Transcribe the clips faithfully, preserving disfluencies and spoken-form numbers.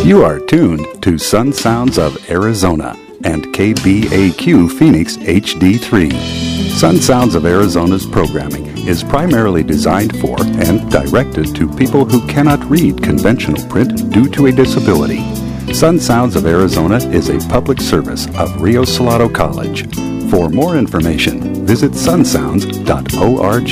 You are tuned to Sun Sounds of Arizona and K B A Q Phoenix H D three. Sun Sounds of Arizona's programming is primarily designed for and directed to people who cannot read conventional print due to a disability. Sun Sounds of Arizona is a public service of Rio Salado College. For more information, visit sun sounds dot org.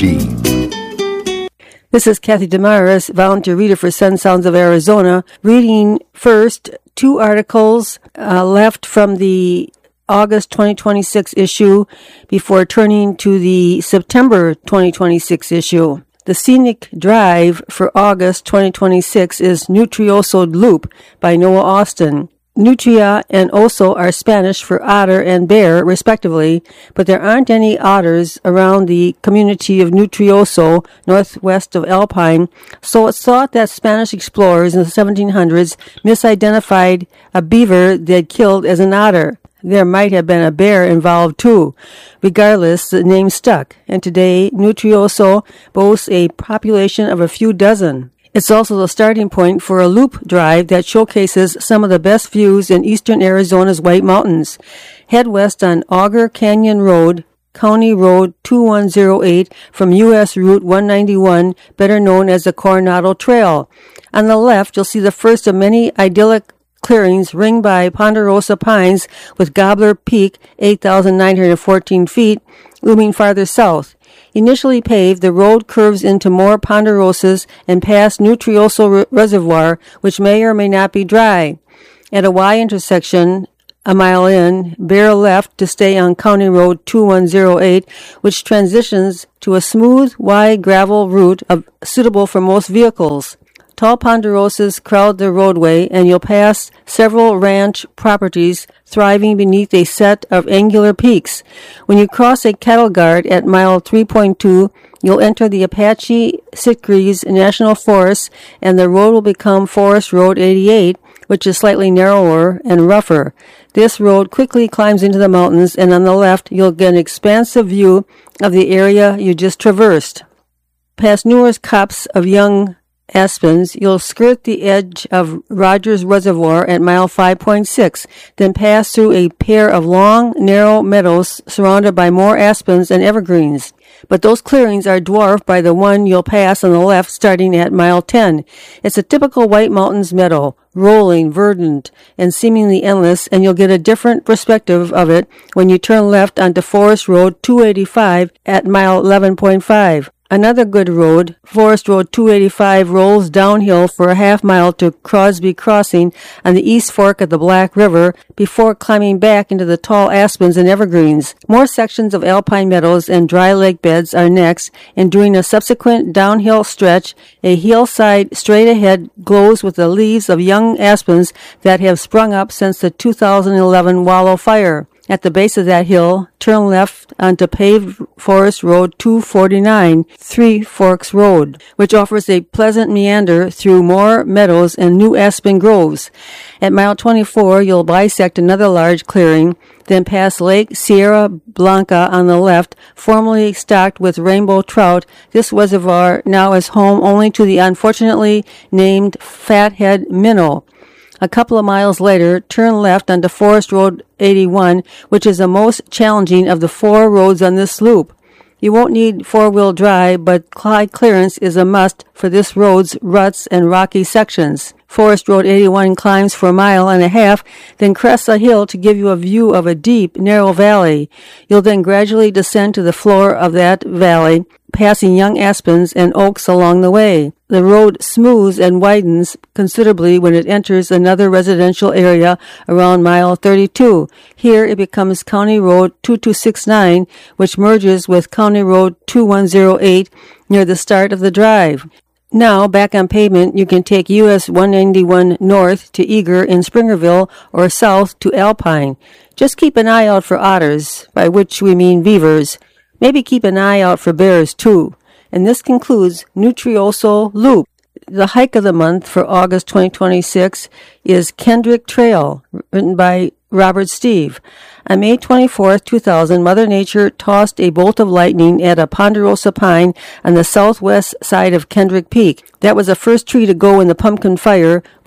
This is Kathy Damaris, volunteer reader for Sun Sounds of Arizona, reading first two articles uh, left from the August twenty twenty-six issue before turning to the September twenty twenty-six issue. The scenic drive for August twenty twenty-six is Nutrioso Loop by Noah Austin. Nutria and oso are Spanish for otter and bear, respectively, but there aren't any otters around the community of Nutrioso, northwest of Alpine, so it's thought that Spanish explorers in the seventeen hundreds misidentified a beaver they'd killed as an otter. There might have been a bear involved, too. Regardless, the name stuck, and today Nutrioso boasts a population of a few dozen. It's also the starting point for a loop drive that showcases some of the best views in eastern Arizona's White Mountains. Head west on Auger Canyon Road, County Road two one zero eight from U S Route one ninety-one, better known as the Coronado Trail. On the left, you'll see the first of many idyllic clearings ringed by ponderosa pines with Gobbler Peak, eight thousand nine hundred fourteen feet, looming farther south. Initially paved, the road curves into more ponderosas and past Nutrioso R- Reservoir, which may or may not be dry. At a Y intersection, a mile in, bear left to stay on County Road two one zero eight, which transitions to a smooth, wide gravel route of, suitable for most vehicles. Tall ponderosas crowd the roadway, and you'll pass several ranch properties thriving beneath a set of angular peaks. When you cross a cattle guard at mile three point two, you'll enter the Apache Sitgreaves National Forest, and the road will become Forest Road eighty-eight, which is slightly narrower and rougher. This road quickly climbs into the mountains, and on the left, you'll get an expansive view of the area you just traversed. Past numerous copses of young aspens, you'll skirt the edge of Rogers Reservoir at mile five point six, then pass through a pair of long, narrow meadows surrounded by more aspens and evergreens. But those clearings are dwarfed by the one you'll pass on the left starting at mile ten. It's a typical White Mountains meadow, rolling, verdant, and seemingly endless, and you'll get a different perspective of it when you turn left onto Forest Road two eighty-five at mile eleven point five. Another good road, Forest Road two eighty-five, rolls downhill for a half mile to Crosby Crossing on the east fork of the Black River before climbing back into the tall aspens and evergreens. More sections of alpine meadows and dry lake beds are next, and during a subsequent downhill stretch, a hillside straight ahead glows with the leaves of young aspens that have sprung up since the two thousand eleven Wallow Fire. At the base of that hill, turn left onto paved Forest Road two forty-nine, Three Forks Road, which offers a pleasant meander through more meadows and new aspen groves. At mile twenty-four, you'll bisect another large clearing, then pass Lake Sierra Blanca on the left, formerly stocked with rainbow trout. This reservoir now is home only to the unfortunately named fathead minnow. A couple of miles later, turn left onto Forest Road eighty-one, which is the most challenging of the four roads on this loop. You won't need four-wheel drive, but high clearance is a must for this road's ruts and rocky sections. Forest Road eighty-one climbs for a mile and a half, then crests a hill to give you a view of a deep, narrow valley. You'll then gradually descend to the floor of that valley, passing young aspens and oaks along the way. The road smooths and widens considerably when it enters another residential area around mile thirty-two. Here it becomes County Road two two six nine, which merges with County Road two one zero eight near the start of the drive. Now, back on pavement, you can take U S one ninety-one north to Eager in Springerville or south to Alpine. Just keep an eye out for otters, by which we mean beavers. Maybe keep an eye out for bears, too. And this concludes Nutrioso Loop. The hike of the month for August twenty twenty-six is Kendrick Trail, written by Robert Steve. On May twenty-fourth, two thousand, Mother Nature tossed a bolt of lightning at a ponderosa pine on the southwest side of Kendrick Peak. That was the first tree to go in the pumpkin fire, which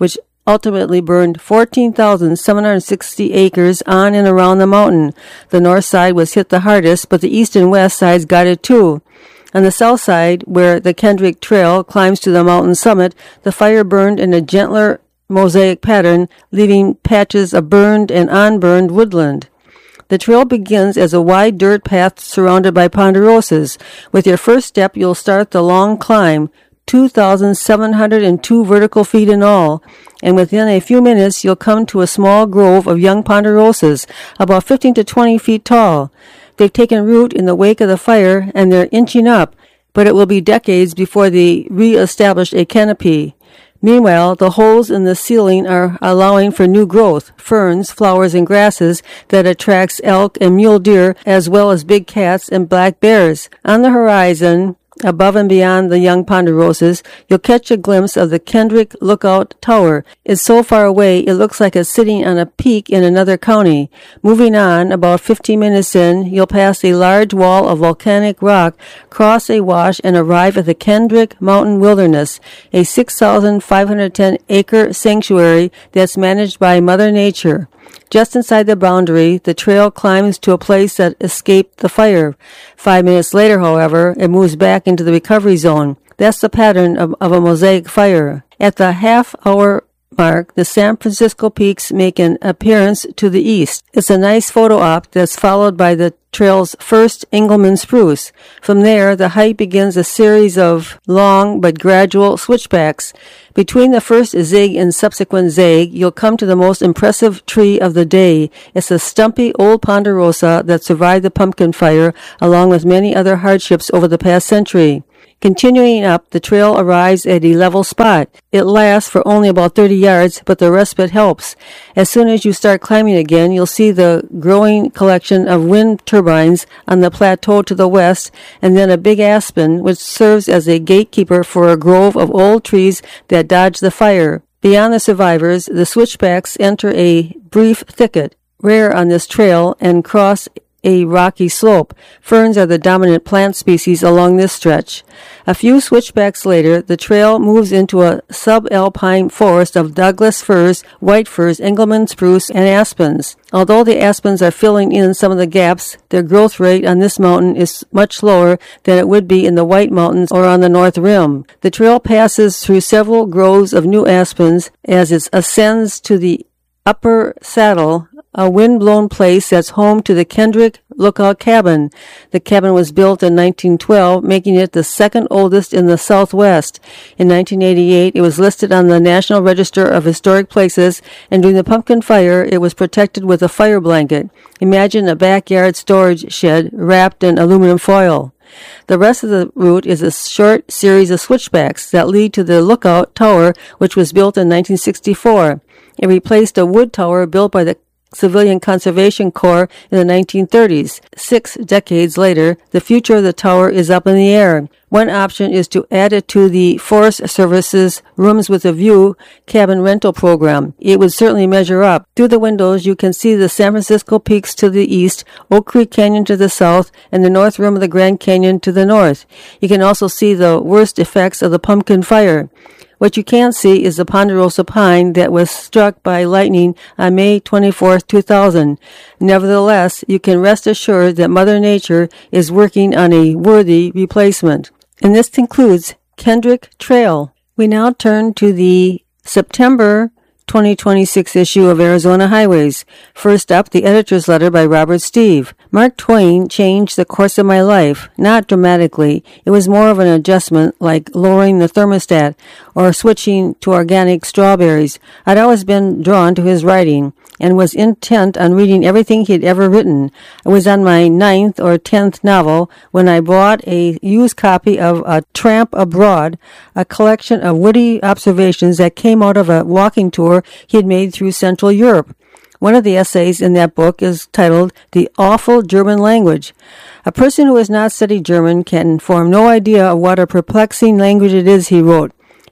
ultimately burned fourteen thousand seven hundred sixty acres on and around the mountain. The north side was hit the hardest, but the east and west sides got it too. On the south side, where the Kendrick Trail climbs to the mountain summit, the fire burned in a gentler mosaic pattern, leaving patches of burned and unburned woodland. The trail begins as a wide dirt path surrounded by ponderosas. With your first step, you'll start the long climb, two thousand seven hundred two vertical feet in all, and within a few minutes you'll come to a small grove of young ponderosas, about fifteen to twenty feet tall. They've taken root in the wake of the fire, and they're inching up, but it will be decades before they re-establish a canopy. Meanwhile, the holes in the ceiling are allowing for new growth, ferns, flowers, and grasses that attracts elk and mule deer, as well as big cats and black bears. On the horizon, above and beyond the young ponderosas, you'll catch a glimpse of the Kendrick Lookout Tower. It's so far away, it looks like it's sitting on a peak in another county. Moving on, about fifteen minutes in, you'll pass a large wall of volcanic rock, cross a wash, and arrive at the Kendrick Mountain Wilderness, a six thousand five hundred ten acre sanctuary that's managed by Mother Nature. Just inside the boundary, the trail climbs to a place that escaped the fire. Five minutes later, however, it moves back into the recovery zone. That's the pattern of, of a mosaic fire. At the half-hour mark, the San Francisco Peaks make an appearance to the east. It's a nice photo op that's followed by the trail's first Engelmann spruce. From there, the hike begins a series of long but gradual switchbacks. Between the first zig and subsequent zag, you'll come to the most impressive tree of the day. It's a stumpy old ponderosa that survived the pumpkin fire, along with many other hardships over the past century. Continuing up, the trail arrives at a level spot. It lasts for only about thirty yards, but the respite helps. As soon as you start climbing again, you'll see the growing collection of wind turbines on the plateau to the west, and then a big aspen, which serves as a gatekeeper for a grove of old trees that dodge the fire. Beyond the survivors, the switchbacks enter a brief thicket, rare on this trail, and cross a rocky slope. Ferns are the dominant plant species along this stretch. A few switchbacks later, the trail moves into a subalpine forest of Douglas firs, white firs, Engelmann spruce, and aspens. Although the aspens are filling in some of the gaps, their growth rate on this mountain is much lower than it would be in the White Mountains or on the North Rim. The trail passes through several groves of new aspens as it ascends to the Upper Saddle, a wind-blown place that's home to the Kendrick Lookout Cabin. The cabin was built in nineteen twelve, making it the second oldest in the Southwest. In nineteen eighty-eight, it was listed on the National Register of Historic Places, and during the pumpkin fire, it was protected with a fire blanket. Imagine a backyard storage shed wrapped in aluminum foil. The rest of the route is a short series of switchbacks that lead to the Lookout Tower, which was built in nineteen sixty-four. It replaced a wood tower built by the Civilian Conservation Corps in the nineteen thirties. Six decades later, the future of the tower is up in the air. One option is to add it to the Forest Service's Rooms with a View cabin rental program. It would certainly measure up. Through the windows, you can see the San Francisco Peaks to the east, Oak Creek Canyon to the south, and the North Rim of the Grand Canyon to the north. You can also see the worst effects of the pumpkin fire. What you can't see is the ponderosa pine that was struck by lightning on May twenty-fourth, two thousand. Nevertheless, you can rest assured that Mother Nature is working on a worthy replacement. And this concludes Kendrick Trail. We now turn to the September twenty twenty-six issue of Arizona Highways. First up, the editor's letter by Robert Steve. Mark Twain changed the course of my life, not dramatically. It was more of an adjustment, like lowering the thermostat or switching to organic strawberries. I'd always been drawn to his writing and was intent on reading everything he'd ever written. I was on my ninth or tenth novel when I bought a used copy of A Tramp Abroad, a collection of witty observations that came out of a walking tour he had made through Central Europe. One of the essays in that book is titled The Awful German Language. A person who has not studied German can form no idea of what a perplexing language it is, he wrote.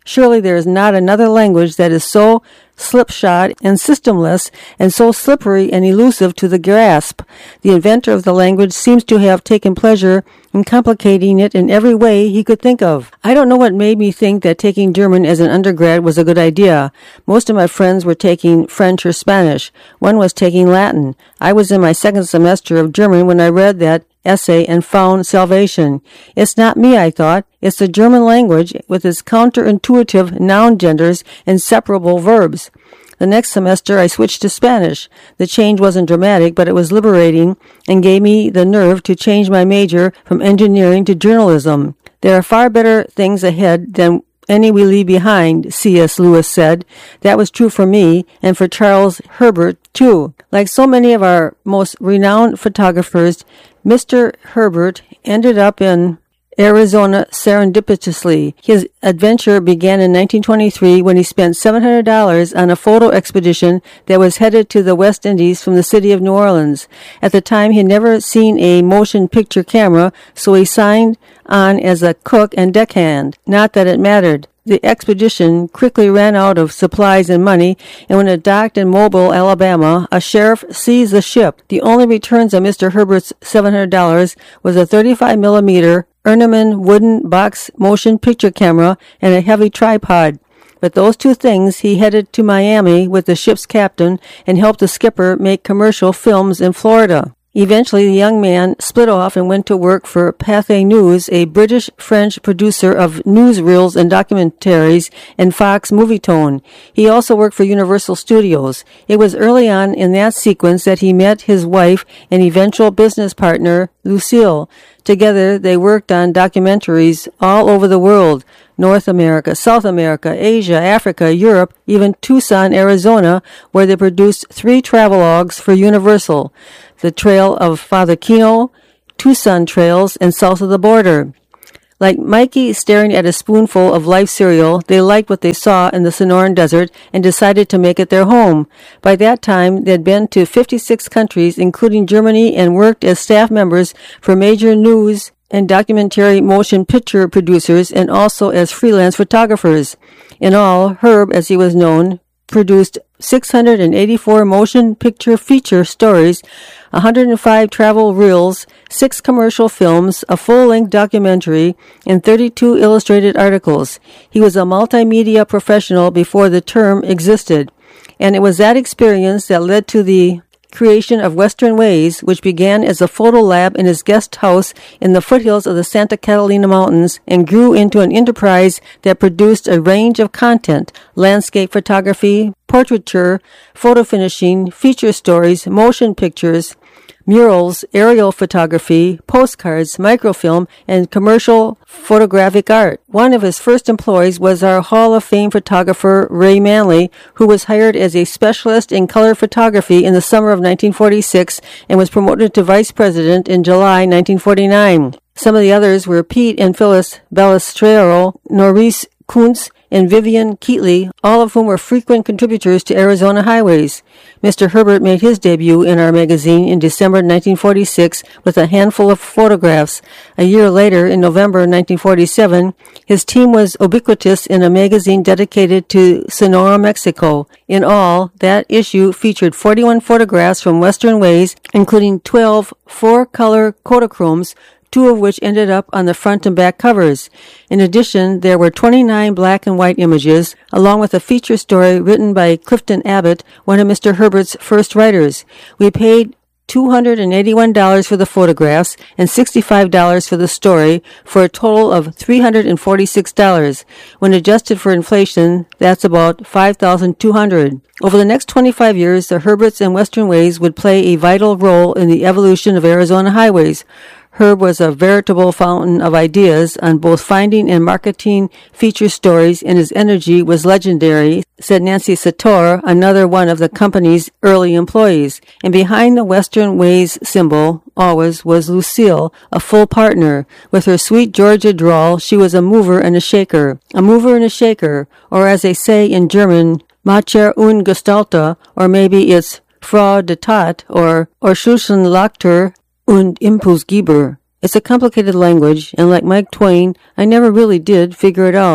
Surely there is not another language that is so slipshod and systemless and so slippery and elusive to the grasp. The inventor of the language seems to have taken pleasure in complicating it in every way he could think of. I don't know what made me think that taking German as an undergrad was a good idea. Most of my friends were taking French or Spanish. One was taking Latin. I was in my second semester of German when I read that essay and found salvation. It's not me, I thought. It's the German language with its counterintuitive noun genders and separable verbs. The next semester I switched to Spanish. The change wasn't dramatic, but it was liberating and gave me the nerve to change my major from engineering to journalism. There are far better things ahead than any we leave behind, C S Lewis said. That was true for me and for Charles Herbert, too. Like so many of our most renowned photographers, Mister Herbert ended up in Arizona serendipitously. His adventure began in nineteen twenty-three when he spent seven hundred dollars on a photo expedition that was headed to the West Indies from the city of New Orleans. At the time, he had never seen a motion picture camera, so he signed on as a cook and deckhand. Not that it mattered. The expedition quickly ran out of supplies and money, and when it docked in Mobile, Alabama, a sheriff seized the ship. The only returns on Mister Herbert's seven hundred dollars was a thirty-five millimeter Ernemann wooden box motion picture camera and a heavy tripod. With those two things, he headed to Miami with the ship's captain and helped the skipper make commercial films in Florida. Eventually, the young man split off and went to work for Pathé News, a British-French producer of newsreels and documentaries, and Fox Movietone. He also worked for Universal Studios. It was early on in that sequence that he met his wife and eventual business partner, Lucille. Together, they worked on documentaries all over the world: North America, South America, Asia, Africa, Europe, even Tucson, Arizona, where they produced three travelogues for Universal: The Trail of Father Kino, Tucson Trails, and South of the Border. Like Mikey staring at a spoonful of life cereal, they liked what they saw in the Sonoran Desert and decided to make it their home. By that time, they had been to fifty-six countries, including Germany, and worked as staff members for major news and documentary motion picture producers, and also as freelance photographers. In all, Herb, as he was known, produced six hundred eighty-four motion picture feature stories, one hundred five travel reels, six commercial films, a full-length documentary, and thirty-two illustrated articles. He was a multimedia professional before the term existed, and it was that experience that led to the creation of Western Ways, which began as a photo lab in his guest house in the foothills of the Santa Catalina Mountains and grew into an enterprise that produced a range of content: landscape photography, portraiture, photo finishing, feature stories, motion pictures, murals, aerial photography, postcards, microfilm, and commercial photographic art. One of his first employees was our Hall of Fame photographer, Ray Manley, who was hired as a specialist in color photography in the summer of nineteen forty-six and was promoted to vice president in July nineteen forty-nine. Some of the others were Pete and Phyllis Balestrero, Norris Kuntz, and Vivian Keatley, all of whom were frequent contributors to Arizona Highways. Mister Herbert made his debut in our magazine in December nineteen forty-six with a handful of photographs. A year later, in November nineteen forty-seven, his team was ubiquitous in a magazine dedicated to Sonora, Mexico. In all, that issue featured forty-one photographs from Western Ways, including twelve four-color Kodachromes, two of which ended up on the front and back covers. In addition, there were twenty-nine black and white images, along with a feature story written by Clifton Abbott, one of Mister Herbert's first writers. We paid two hundred eighty-one dollars for the photographs and sixty-five dollars for the story, for a total of three hundred forty-six dollars. When adjusted for inflation, that's about five thousand two hundred dollars. Over the next twenty-five years, the Herberts and Western Ways would play a vital role in the evolution of Arizona Highways. Herb was a veritable fountain of ideas on both finding and marketing feature stories, and his energy was legendary, said Nancy Sator, another one of the company's early employees. And behind the Western Ways symbol, always, was Lucille, a full partner. With her sweet Georgia drawl, she was a mover and a shaker. A mover and a shaker, or as they say in German, Macher und Gestalter, or maybe it's Frau de Tat, or Orschuschenlachter und Impulsgeber. It's a complicated language, and like Mike Twain, I never really did figure it out.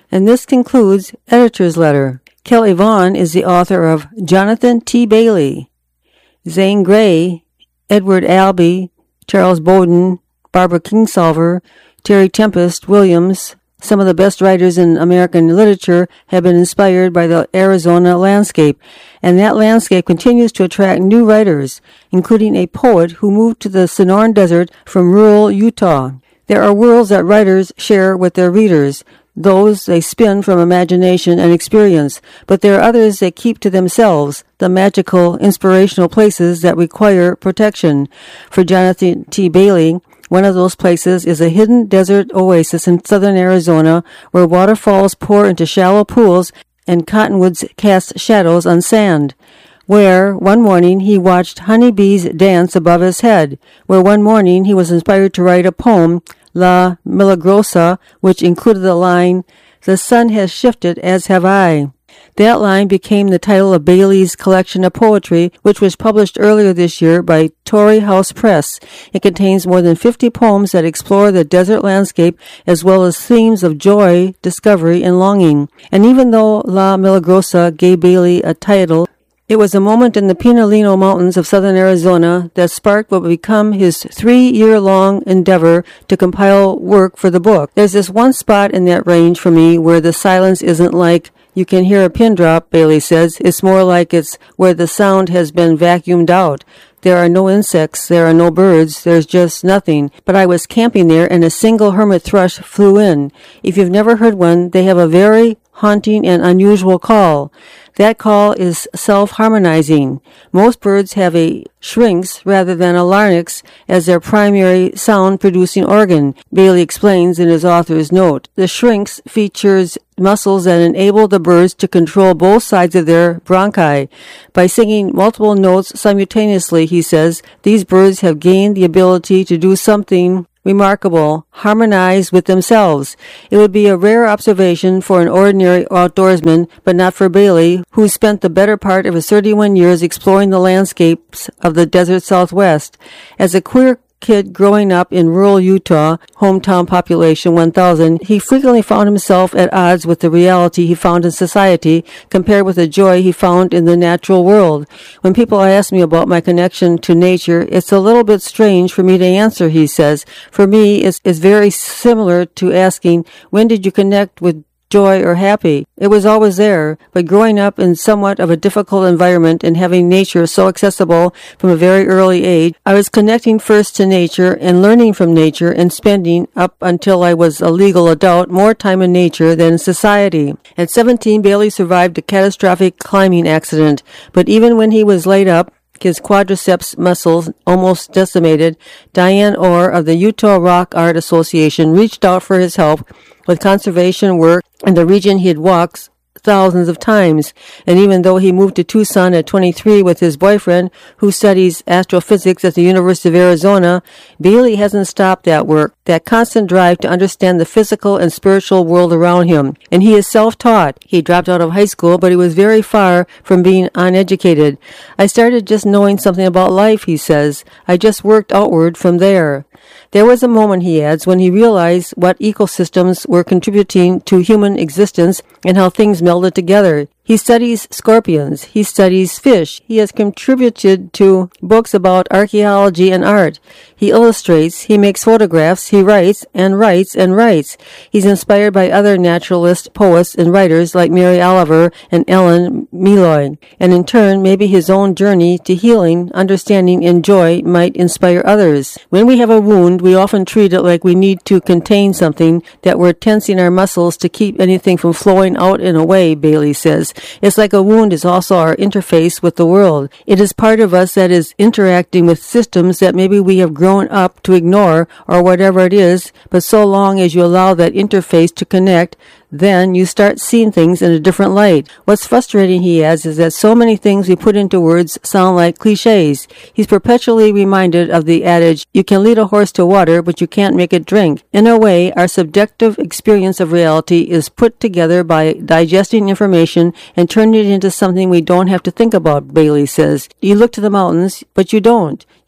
And this concludes Editor's Letter. Kelly Vaughn is the author of Jonathan T. Bailey, Zane Grey, Edward Albee, Charles Bowden, Barbara Kingsolver, Terry Tempest Williams. Some of the best writers in American literature have been inspired by the Arizona landscape, and that landscape continues to attract new writers, including a poet who moved to the Sonoran Desert from rural Utah. There are worlds that writers share with their readers. Those they spin from imagination and experience, but there are others they keep to themselves, the magical, inspirational places that require protection. For Jonathan T. Bailey, one of those places is a hidden desert oasis in southern Arizona where waterfalls pour into shallow pools and cottonwoods cast shadows on sand. Where, one morning, he watched honeybees dance above his head. Where one morning he was inspired to write a poem, La Milagrosa, which included the line, "The sun has shifted as have I." That line became the title of Bailey's collection of poetry, which was published earlier this year by Torrey House Press. It contains more than fifty poems that explore the desert landscape as well as themes of joy, discovery, and longing. And even though La Milagrosa gave Bailey a title, it was a moment in the Pinalino Mountains of southern Arizona that sparked what would become his three-year-long endeavor to compile work for the book. There's this one spot in that range for me where the silence isn't like you can hear a pin drop, Bailey says. It's more like it's where the sound has been vacuumed out. There are no insects, there are no birds, there's just nothing. But I was camping there and a single hermit thrush flew in. If you've never heard one, they have a very haunting and unusual call. That call is self-harmonizing. Most birds have a syrinx rather than a larynx as their primary sound-producing organ, Bailey explains in his author's note. The syrinx features muscles that enable the birds to control both sides of their bronchi. By singing multiple notes simultaneously, he says, these birds have gained the ability to do something remarkable, harmonize with themselves. It would be a rare observation for an ordinary outdoorsman, but not for Bailey, who spent the better part of his thirty-one years exploring the landscapes of the desert Southwest. As a queer kid growing up in rural Utah, hometown population one thousand, he frequently found himself at odds with the reality he found in society compared with the joy he found in the natural world. When people ask me about my connection to nature, it's a little bit strange for me to answer, he says. For me, it's, it's very similar to asking, when did you connect with joy or happy? It was always there, but growing up in somewhat of a difficult environment and having nature so accessible from a very early age, I was connecting first to nature and learning from nature and spending, up until I was a legal adult, more time in nature than in society. At seventeen, Bailey survived a catastrophic climbing accident, but even when he was laid up, his quadriceps muscles almost decimated, Diane Orr of the Utah Rock Art Association reached out for his help with conservation work in the region he had walked thousands of times. And even though he moved to Tucson at twenty-three with his boyfriend, who studies astrophysics at the University of Arizona, Bailey hasn't stopped that work, that constant drive to understand the physical and spiritual world around him. And he is self-taught. He dropped out of high school, but he was very far from being uneducated. I started just knowing something about life, he says. I just worked outward from there. There was a moment, he adds, when he realized what ecosystems were contributing to human existence and how things melded together. He studies scorpions. He studies fish. He has contributed to books about archaeology and art. He illustrates. He makes photographs. He writes and writes and writes. He's inspired by other naturalist poets and writers like Mary Oliver and Ellen Meloy. And in turn, maybe his own journey to healing, understanding, and joy might inspire others. When we have a wound, we often treat it like we need to contain something, that we're tensing our muscles to keep anything from flowing out and away, Bailey says. It's like a wound is also our interface with the world. It is part of us that is interacting with systems that maybe we have grown up to ignore or whatever it is, but so long as you allow that interface to connect, then you start seeing things in a different light. What's frustrating, he adds, is that so many things we put into words sound like cliches. He's perpetually reminded of the adage, you can lead a horse to water, but you can't make it drink. In a way, our subjective experience of reality is put together by digesting information and turning it into something we don't have to think about, Bailey says. You look to the mountains, but you don't.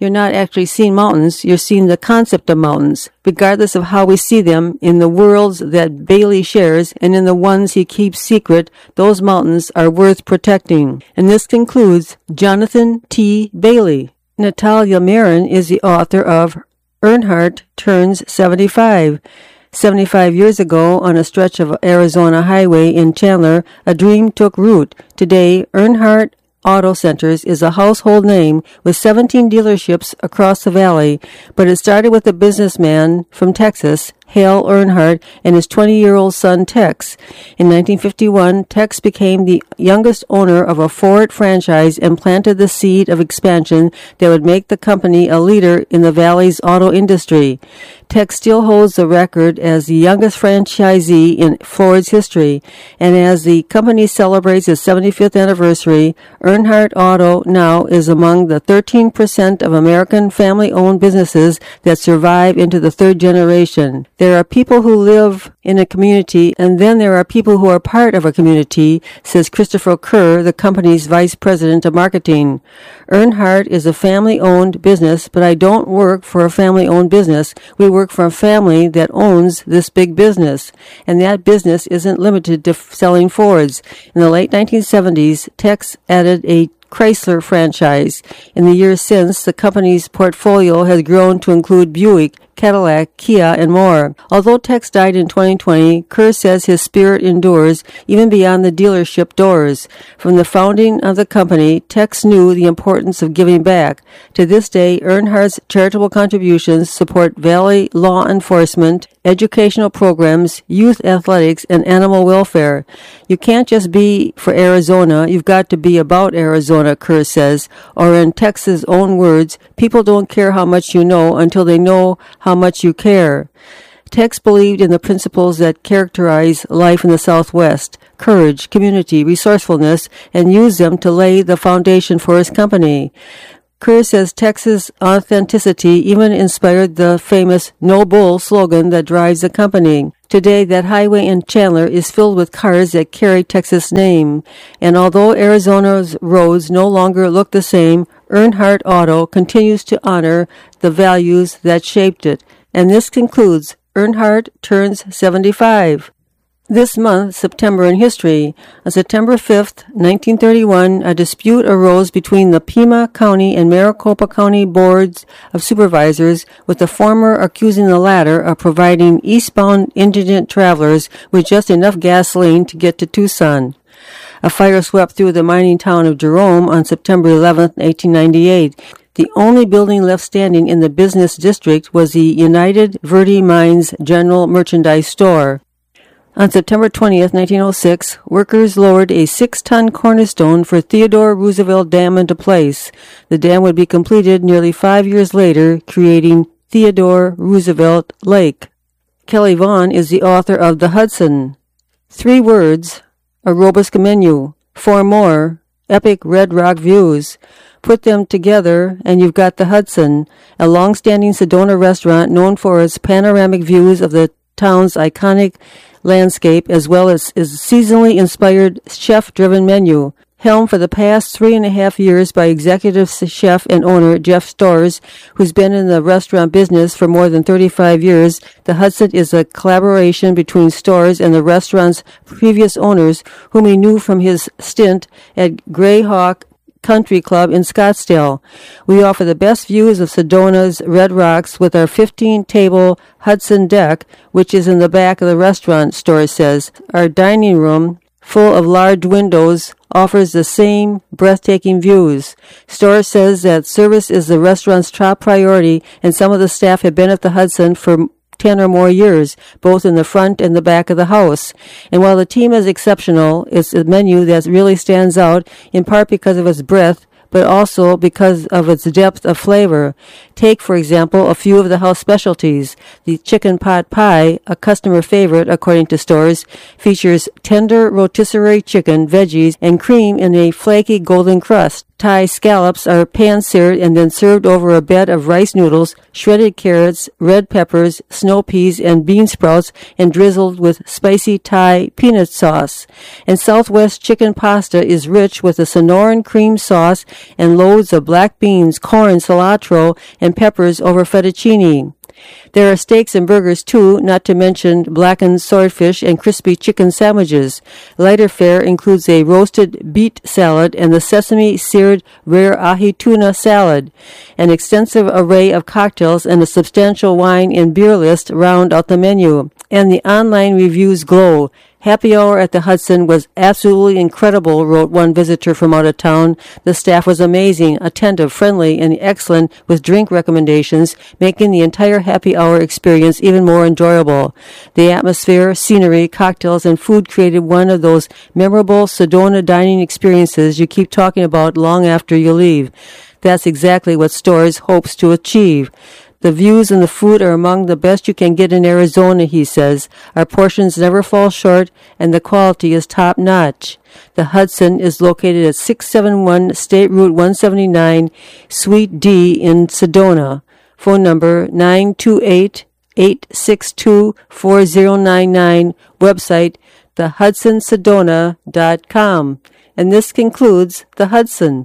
you're not actually seeing mountains, you're seeing the concept of mountains, regardless of how we see them in the worlds that Bailey shares and in the ones he keeps secret. Those mountains are worth protecting. And this concludes Jonathan T. Bailey. Natalia Marin is the author of Earnhardt Turns seventy-five. seventy-five years ago, on a stretch of Arizona highway in Chandler, a dream took root. Today, Earnhardt Auto Centers is a household name with seventeen dealerships across the valley, but it started with a businessman from Texas, Hale Earnhardt, and his twenty-year-old son, Tex. In nineteen fifty-one, Tex became the youngest owner of a Ford franchise and planted the seed of expansion that would make the company a leader in the valley's auto industry. Tex still holds the record as the youngest franchisee in Ford's history, and as the company celebrates its seventy-fifth anniversary, Earnhardt Auto now is among the thirteen percent of American family-owned businesses that survive into the third generation. There are people who live in a community, and then there are people who are part of a community, says Christopher Kerr, the company's vice president of marketing. Earnhardt is a family-owned business, but I don't work for a family-owned business. We work for a family that owns this big business, and that business isn't limited to f- selling Fords. In the late nineteen seventies, Tex added a Chrysler franchise. In the years since, the company's portfolio has grown to include Buick, Cadillac, Kia, and more. Although Tex died in twenty twenty, Kerr says his spirit endures even beyond the dealership doors. From the founding of the company, Tex knew the importance of giving back. To this day, Earnhardt's charitable contributions support Valley law enforcement, educational programs, youth athletics, and animal welfare. You can't just be for Arizona, you've got to be about Arizona, Kerr says, or in Tex's own words, people don't care how much you know until they know how much you care. Tex believed in the principles that characterize life in the Southwest: courage, community, resourcefulness, and used them to lay the foundation for his company. Kerr says Tex's authenticity even inspired the famous "No Bull" slogan that drives the company. Today, that highway in Chandler is filled with cars that carry Texas' name. And although Arizona's roads no longer look the same, Earnhardt Auto continues to honor the values that shaped it. And this concludes Earnhardt Turns seventy-five. This month, September in History. On September fifth, nineteen thirty-one, a dispute arose between the Pima County and Maricopa County Boards of Supervisors, with the former accusing the latter of providing eastbound indigent travelers with just enough gasoline to get to Tucson. A fire swept through the mining town of Jerome on September eleventh, eighteen ninety-eight. The only building left standing in the business district was the United Verde Mines General Merchandise Store. On September twentieth, nineteen oh six, workers lowered a six-ton cornerstone for Theodore Roosevelt Dam into place. The dam would be completed nearly five years later, creating Theodore Roosevelt Lake. Kelly Vaughn is the author of The Hudson. Three words: a robust menu. Four more: epic red rock views. Put them together, and you've got The Hudson, a long-standing Sedona restaurant known for its panoramic views of the town's iconic landscape, as well as its seasonally inspired chef-driven menu. Helmed for the past three and a half years by executive chef and owner Jeff Storrs, who's been in the restaurant business for more than thirty-five years, The Hudson is a collaboration between Storrs and the restaurant's previous owners, whom he knew from his stint at Greyhawk Country Club in Scottsdale. We offer the best views of Sedona's Red Rocks with our fifteen-table Hudson deck, which is in the back of the restaurant, Storrs says. Our dining room, full of large windows, offers the same breathtaking views. Storrs says that service is the restaurant's top priority, and some of the staff have been at the Hudson for ten or more years, both in the front and the back of the house. And while the team is exceptional, it's a menu that really stands out, in part because of its breadth, but also because of its depth of flavor. Take, for example, a few of the house specialties. The chicken pot pie, a customer favorite according to Storrs, features tender rotisserie chicken, veggies, and cream in a flaky golden crust, Thai scallops are pan-seared and then served over a bed of rice noodles, shredded carrots, red peppers, snow peas, and bean sprouts, and drizzled with spicy Thai peanut sauce. And Southwest chicken pasta is rich with a Sonoran cream sauce and loads of black beans, corn, cilantro, and peppers over fettuccine. There are steaks and burgers, too, not to mention blackened swordfish and crispy chicken sandwiches. Lighter fare includes a roasted beet salad and the sesame-seared rare ahi tuna salad. An extensive array of cocktails and a substantial wine and beer list round out the menu. And the online reviews glow. Happy hour at the Hudson was absolutely incredible, wrote one visitor from out of town. The staff was amazing, attentive, friendly, and excellent with drink recommendations, making the entire happy hour experience even more enjoyable. The atmosphere, scenery, cocktails, and food created one of those memorable Sedona dining experiences you keep talking about long after you leave. That's exactly what Storrs hopes to achieve. The views and the food are among the best you can get in Arizona, he says. Our portions never fall short, and the quality is top-notch. The Hudson is located at six seventy-one State Route one seventy-nine, Suite D in Sedona. Phone number nine two eight, eight six two, four zero nine nine. Website the hudson sedona dot com. And this concludes The Hudson.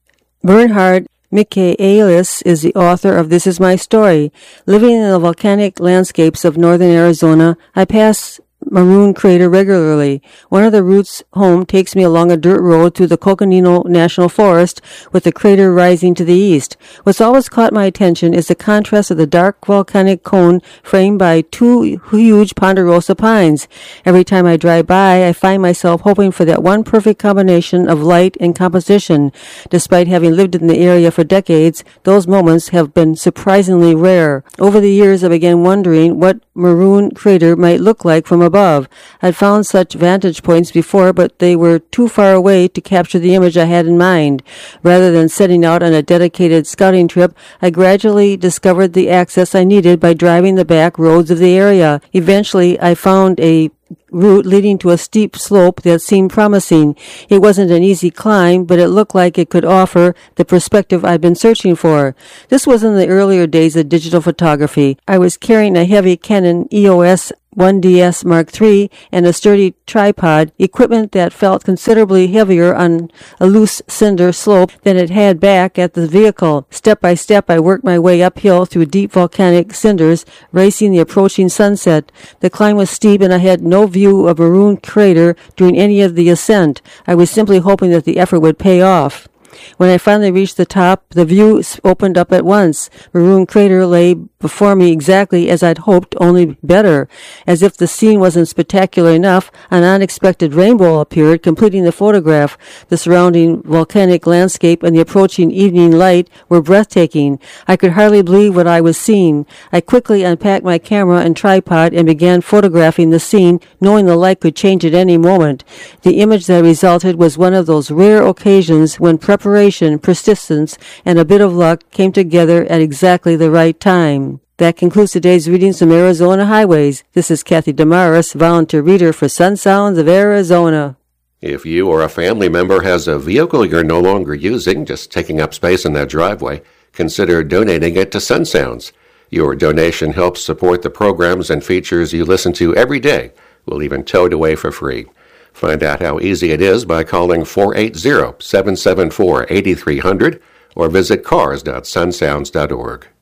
Bernhard Michaelis is the author of This Is My Story. Living in the volcanic landscapes of northern Arizona, I pass Maroon Crater regularly. One of the routes home takes me along a dirt road through the Coconino National Forest, with the crater rising to the east. What's always caught my attention is the contrast of the dark volcanic cone framed by two huge ponderosa pines. Every time I drive by, I find myself hoping for that one perfect combination of light and composition. Despite having lived in the area for decades, those moments have been surprisingly rare. Over the years, I began wondering what Maroon Crater might look like from above. I'd found such vantage points before, but they were too far away to capture the image I had in mind. Rather than setting out on a dedicated scouting trip, I gradually discovered the access I needed by driving the back roads of the area. Eventually, I found a route leading to a steep slope that seemed promising. It wasn't an easy climb, but it looked like it could offer the perspective I'd been searching for. This was in the earlier days of digital photography. I was carrying a heavy Canon E O S one D S Mark three and a sturdy tripod, equipment that felt considerably heavier on a loose cinder slope than it had back at the vehicle. Step by step, I worked my way uphill through deep volcanic cinders, racing the approaching sunset. The climb was steep, and I had no view of Maroon Crater during any of the ascent. I was simply hoping that the effort would pay off. When I finally reached the top, the view opened up at once. Maroon Crater lay before me exactly as I'd hoped, only better. As if the scene wasn't spectacular enough, an unexpected rainbow appeared, completing the photograph. The surrounding volcanic landscape and the approaching evening light were breathtaking. I could hardly believe what I was seeing. I quickly unpacked my camera and tripod and began photographing the scene, knowing the light could change at any moment. The image that resulted was one of those rare occasions when preparation, persistence, and a bit of luck came together at exactly the right time. That concludes today's readings from Arizona Highways. This is Kathy Damaris, volunteer reader for Sun Sounds of Arizona. If you or a family member has a vehicle you're no longer using, just taking up space in that driveway, consider donating it to Sun Sounds. Your donation helps support the programs and features you listen to every day. We'll even tow it away for free. Find out how easy it is by calling four eight zero, seven seven four, eight three zero zero or visit cars dot sun sounds dot org.